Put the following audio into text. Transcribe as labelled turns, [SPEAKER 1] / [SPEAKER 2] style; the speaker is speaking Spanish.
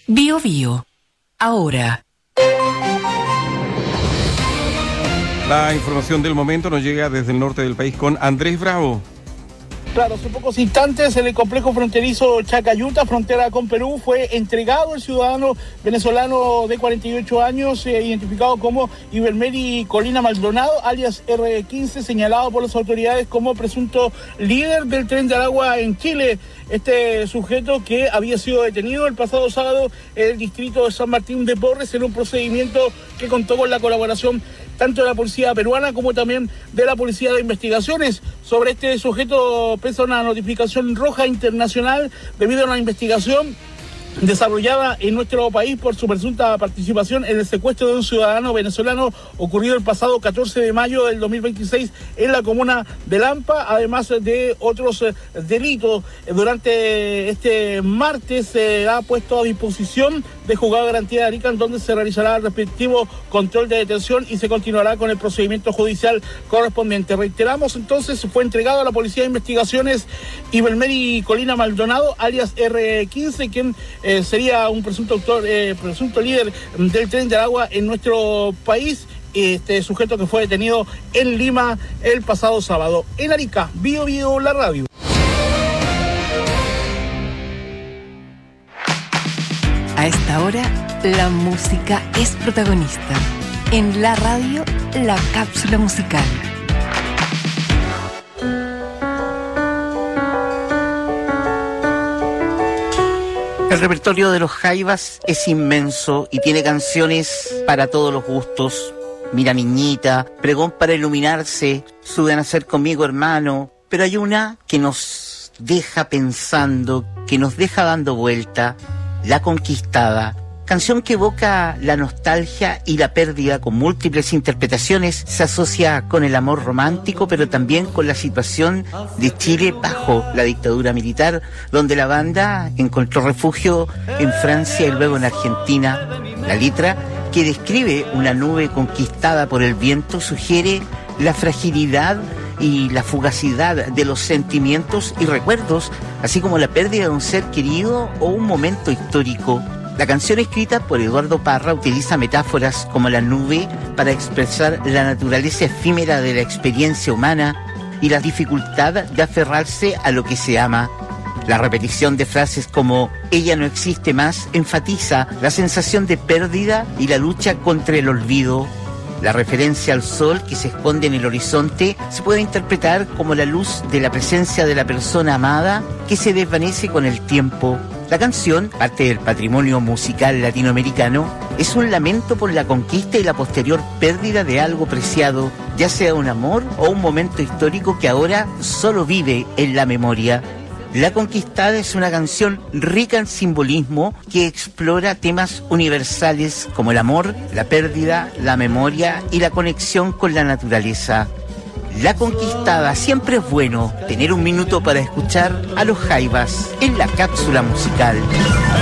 [SPEAKER 1] Bio Bio. Ahora.
[SPEAKER 2] La información del momento nos llega desde el norte del país con Andrés Bravo.
[SPEAKER 3] Claro, hace pocos instantes en el complejo fronterizo Chacayuta, frontera con Perú, fue entregado el ciudadano venezolano de 48 años, identificado como Ibermeri Colina Maldonado, alias R15, señalado por las autoridades como presunto líder del Tren de Aragua en Chile. Este sujeto que había sido detenido el pasado sábado en el distrito de San Martín de Porres en un procedimiento que contó con la colaboración tanto de la policía peruana como también de la policía de investigaciones. Sobre este sujeto pesa una notificación roja internacional debido a una investigación desarrollada en nuestro país por su presunta participación en el secuestro de un ciudadano venezolano ocurrido el pasado 14 de mayo del 2026 en la comuna de Lampa, además de otros delitos. Durante este martes se ha puesto a disposición de Juzgado de Garantía de Arica, en donde se realizará el respectivo control de detención y se continuará con el procedimiento judicial correspondiente. Reiteramos, entonces, fue entregado a la Policía de Investigaciones Ibermeri Colina Maldonado, alias R15, quien sería un presunto líder del Tren de Aragua en nuestro país. Este sujeto que fue detenido en Lima el pasado sábado. En Arica, Bio Bio, la radio.
[SPEAKER 1] A esta hora, la música es protagonista. En la radio, la cápsula musical.
[SPEAKER 4] El repertorio de los Jaivas es inmenso y tiene canciones para todos los gustos. Mira niñita, Pregón para iluminarse, Sube a nacer conmigo hermano. Pero hay una que nos deja pensando, que nos deja dando vuelta, La Conquistada. Canción que evoca la nostalgia y la pérdida con múltiples interpretaciones. Se asocia con el amor romántico, pero también con la situación de Chile bajo la dictadura militar, donde la banda encontró refugio en Francia y luego en Argentina. La letra, que describe una nube conquistada por el viento, sugiere la fragilidad y la fugacidad de los sentimientos y recuerdos, así como la pérdida de un ser querido o un momento histórico. La canción, escrita por Eduardo Parra, utiliza metáforas como la nube para expresar la naturaleza efímera de la experiencia humana y la dificultad de aferrarse a lo que se ama. La repetición de frases como "ella no existe más" enfatiza la sensación de pérdida y la lucha contra el olvido. La referencia al sol que se esconde en el horizonte se puede interpretar como la luz de la presencia de la persona amada que se desvanece con el tiempo. La canción, parte del patrimonio musical latinoamericano, es un lamento por la conquista y la posterior pérdida de algo preciado, ya sea un amor o un momento histórico que ahora solo vive en la memoria. La Conquistada es una canción rica en simbolismo que explora temas universales como el amor, la pérdida, la memoria y la conexión con la naturaleza. La Conquistada. Siempre es bueno tener un minuto para escuchar a los Jaivas en la cápsula musical.